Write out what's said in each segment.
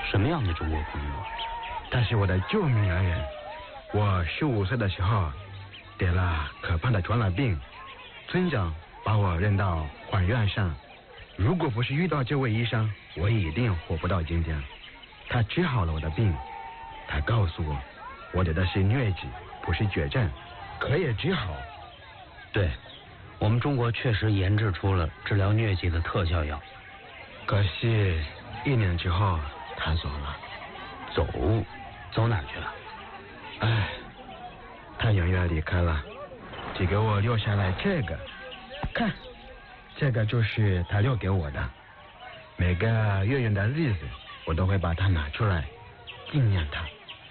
什么样的中国朋友？ 他是我的救命恩人。我15岁的时候得了可怕的传染病，村长把我扔到管院上。如果不是遇到这位医生，我一定活不到今天。他治好了我的病，他告诉我，我得的是疟疾，不是绝症，可以治好。 对，我们中国确实研制出了治疗疟疾的特效药。 可惜1年之后他走了。 走哪儿去了？ 唉，他永远离开了，只给我留下来这个。看，这个就是他留给我的。每个月圆的日子，我都会把它拿出来纪念他。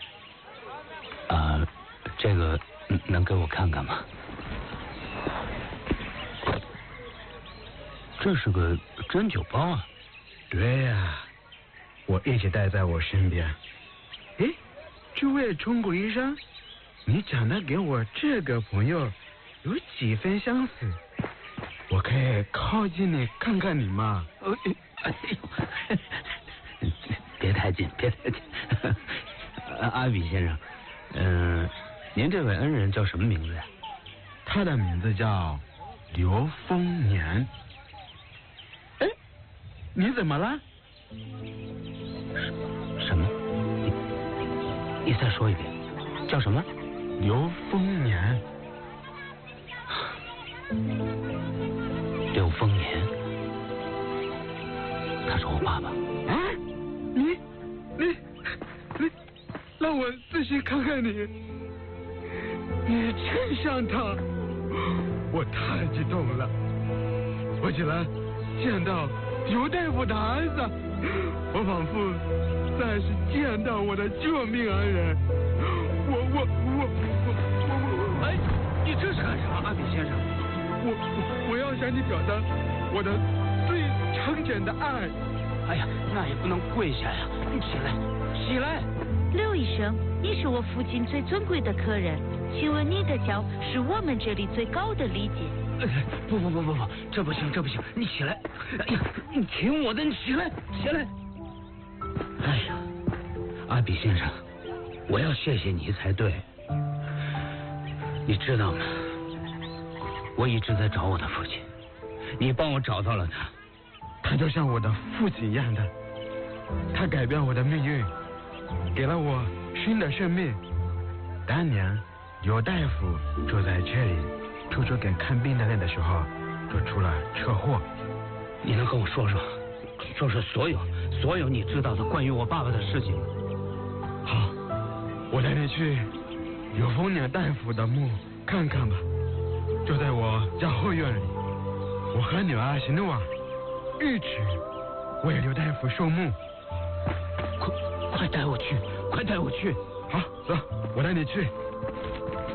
这个能给我看看吗？这是个针灸包啊。 对呀，我一直带在我身边。诶，这位中国医生，你长得跟我这个朋友有几分相似，我可以靠近你看看你吗？ 哎呦，别太近，别太近。阿比先生，您这位恩人叫什么名字呀？ 他的名字叫刘丰年。哎，你怎么了？ 什么？你再说一遍，叫什么？ 刘丰年。 刘丰年，他是我爸爸。 啊，你，让我仔细看看你，你真像他，我太激动了，我竟然见到刘大夫的儿子，我仿佛再是见到我的救命恩人。 哎，你这是干啥，阿比先生？ 我要向你表达我的最诚恳的爱。 哎呀，那也不能跪下呀！你起来，起来！ 刘医生，你是我父亲最尊贵的客人，请问你的脚是我们这里最高的礼节。 不，这不行，你起来！哎呀，你听我的，你起来！哎呀，阿比先生，我要谢谢你才对。你知道吗？我一直在找我的父亲，你帮我找到了他。 他就像我的父亲一样的，他改变我的命运，给了我新的生命。当年刘大夫住在这里，处处给看病的人的时候，就出了车祸。 你能跟我说所有你知道的关于我爸爸的事情吗？ 好，我带你去刘丰年大夫的墓看看吧，就在我家后院里。我和女儿行路啊，一直为刘大夫守墓。 快带我去！ 好，走，我带你去。